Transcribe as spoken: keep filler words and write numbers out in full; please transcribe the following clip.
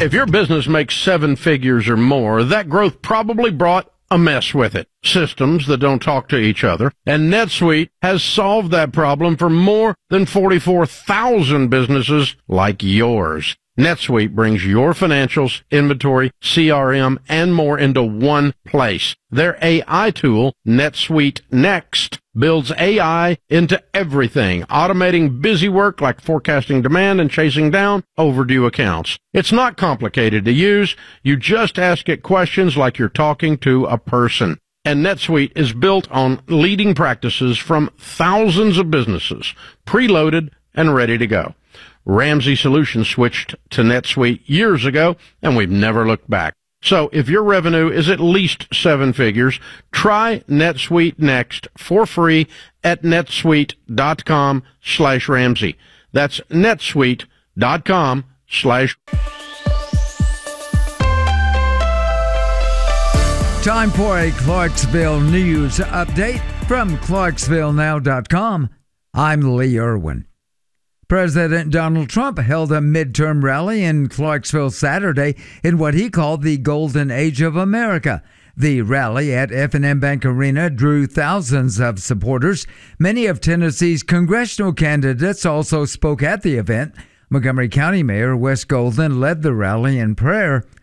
If your business makes seven figures or more, that growth probably brought a mess with it. Systems that don't talk to each other. And NetSuite has solved that problem for more than forty-four thousand businesses like yours. NetSuite brings your financials, inventory, C R M, and more into one place. Their A I tool, NetSuite Next, builds A I into everything, automating busy work like forecasting demand and chasing down overdue accounts. It's not complicated to use. You just ask it questions like you're talking to a person. And NetSuite is built on leading practices from thousands of businesses, preloaded and ready to go. Ramsey Solutions switched to NetSuite years ago, and we've never looked back. So if your revenue is at least seven figures, try NetSuite Next for free at netsuite.com slash Ramsey. That's netsuite.com slash Time for a Clarksville news update from clarksville now dot com. I'm Lee Irwin. President Donald Trump held a midterm rally in Clarksville Saturday in what he called the Golden Age of America. The rally at F and M Bank Arena drew thousands of supporters. Many of Tennessee's congressional candidates also spoke at the event. Montgomery County Mayor Wes Golden led the rally in prayer.